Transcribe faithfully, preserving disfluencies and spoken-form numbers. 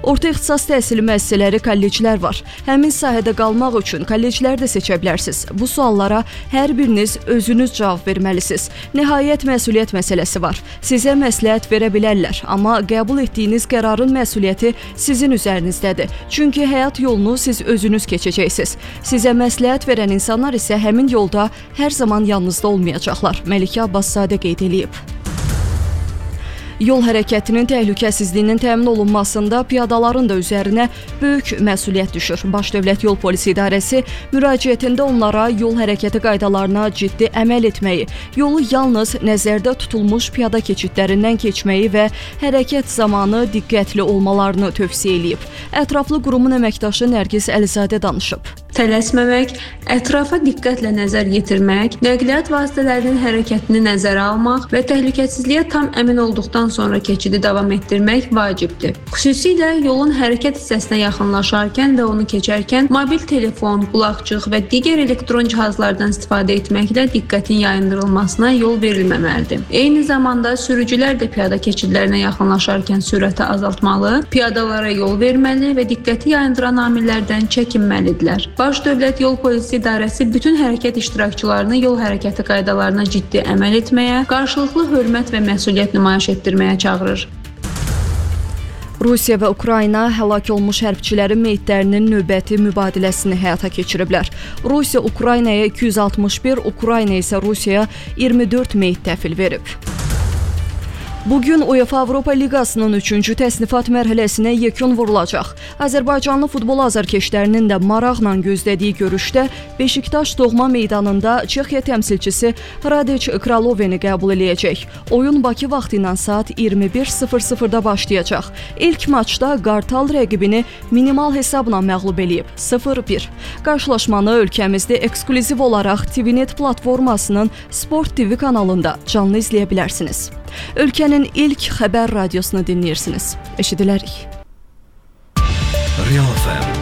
Orta ixtisas təhsili müəssisələri, kolleclər var. Həmin sahədə qalmaq üçün kolleclər də seçə bilərsiniz. Bu suallara hər biriniz özünüz cavab verməlisiniz. Nəhayət məsuliyyət məsələsi var. Sizə məsləhət verə bilərlər, amma qəbul etdiyiniz qərarın məsuliyyəti sizin üzərinizdədir. Çünki həyat yolunu siz özünüz keçəcəksiniz. Sizə məsləhət verən insanlar isə həmin yolda hər zaman yanınızda olmayacaqlar. Məlikə Abbaszadə qeyd edib. Yol hərəkətinin təhlükəsizliyinin təmin olunmasında piyadaların da üzərinə böyük məsuliyyət düşür. Baş Dövlət Yol Polisi İdarəsi müraciətində onlara yol hərəkəti qaydalarına ciddi əməl etməyi, yolu yalnız nəzərdə tutulmuş piyada keçidlərindən keçməyi və hərəkət zamanı diqqətli olmalarını tövsiyə edib. Ətraflı qurumun əməkdaşı Nərgiz Əlizadə danışıb. Tələsməmək, ətrafa diqqətlə nəzər yetirmək, nəqliyyat vasitələrinin hərəkətini nəzərə almaq və təhlükəsizliyə tam əmin olduqdan sonra keçidi davam etdirmək vacibdir. Xüsusilə yolun hərəkət hissəsinə yaxınlaşarkən və onu keçərkən mobil telefon, qulaqçıq və digər elektron cihazlardan istifadə etməklə diqqətin yayındırılmasına yol verilməməlidir. Eyni zamanda sürücülər də piyada keçidlərinə yaxınlaşarkən sürəti azaltmalı, piyadalara yol verməli və diqqəti yayındıran amillərdən çəkinməlidirlər. Baş Dövlət Yol Polisi İdarəsi bütün hərəkət iştirakçılarını yol hərəkəti qaydalarına ciddi əməl etməyə, qarşılıqlı hörmət və məsuliyyət nümayiş etdirməyə çağırır. Rusiya və Ukrayna həlak olmuş hərbçilərin meyitlərinin növbəti mübadiləsini həyata keçiriblər. Rusiya Ukraynaya iki yüz altmış bir, Ukrayna isə Rusiyaya iyirmi dörd meyit təhvil verib. Bugün UEFA Avropa Liqasının üçüncü təsnifat mərhələsinə yekun vurulacaq. Azərbaycanlı futbol azarkeşlərinin də maraqla gözlədiyi görüşdə Beşiktaş doğma meydanında Çexiya təmsilçisi Radek Kraloveni qəbul eləyəcək. Oyun Bakı vaxtı ilə saat iyirmi bir sıfır sıfırda başlayacaq. İlk maçda Qartal rəqibini minimal hesabla məğlub eləyib sıfır bir. Qarşılaşmanı ölkəmizdə eksklüziv olaraq T V Net platformasının Sport T V kanalında canlı izləyə bilərsiniz. Ölkənin ilk xəbər radiosunu dinləyirsiniz. Eşidilərik. Real F M